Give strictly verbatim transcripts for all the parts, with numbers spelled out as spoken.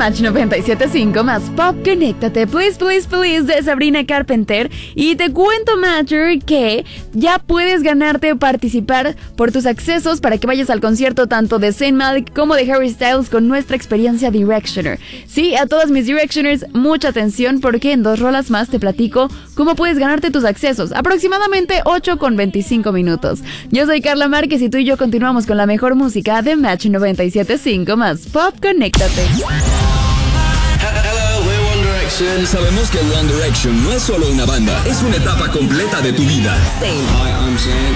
Match noventa y siete punto cinco más Pop, conéctate, please, please, please, de Sabrina Carpenter. Y te cuento, Matcher, que ya puedes ganarte participar por tus accesos para que vayas al concierto tanto de Zayn Malik como de Harry Styles con nuestra experiencia Directioner. Sí, a todos mis Directioners, mucha atención porque en dos rolas más te platico cómo puedes ganarte tus accesos. Aproximadamente ocho con veinticinco minutos. Yo soy Carla Márquez y tú y yo continuamos con la mejor música de Match noventa y siete punto cinco más Pop, conéctate. Hello, we're One Direction. Sabemos que One Direction no es solo una banda, es una etapa completa de tu vida. Hi, I'm Zayn.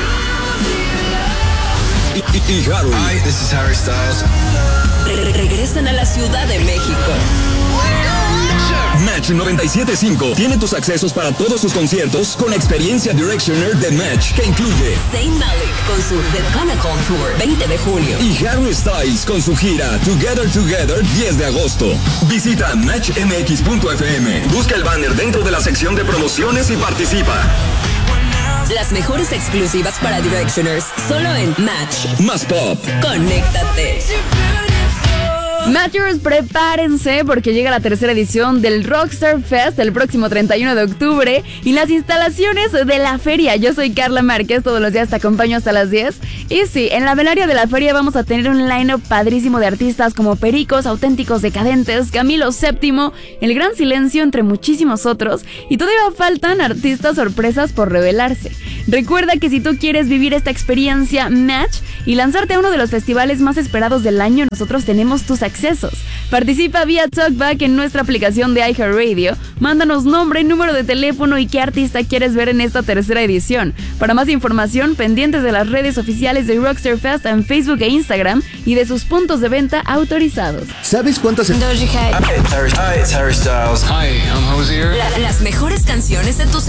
Y, y, y Harry. Hi, this is Harry Styles. Re- regresan a la Ciudad de México. Match noventa y siete punto cinco tiene tus accesos para todos sus conciertos con la experiencia Directioner de Match, que incluye Zayn Malik con su The Chronicle Tour veinte de junio y Harry Styles con su gira Together Together diez de agosto. Visita match m x punto f m, busca el banner dentro de la sección de promociones y participa. Las mejores exclusivas para Directioners solo en Match. Más Pop. Conéctate. Matchers, prepárense porque llega la tercera edición del Rockstar Fest el próximo treinta y uno de octubre y las instalaciones de la feria. Yo soy Carla Márquez, todos los días te acompaño hasta las diez. Y sí, en la velaria de la feria vamos a tener un line-up padrísimo de artistas como Pericos, Auténticos Decadentes, Camilo séptimo, El Gran Silencio, entre muchísimos otros. Y todavía faltan artistas sorpresas por revelarse. Recuerda que si tú quieres vivir esta experiencia Match y lanzarte a uno de los festivales más esperados del año, nosotros tenemos tus accesos. Participa vía Talkback en nuestra aplicación de iHeartRadio. Mándanos nombre, número de teléfono y qué artista quieres ver en esta tercera edición. Para más información, pendientes de las redes oficiales de Rockstar Fest en Facebook e Instagram y de sus puntos de venta autorizados. ¿Sabes cuántas... Doja Cat. Hi, it's Harry, Hi, it's Harry Styles. Hi, I'm Hosier. La- las mejores canciones de tus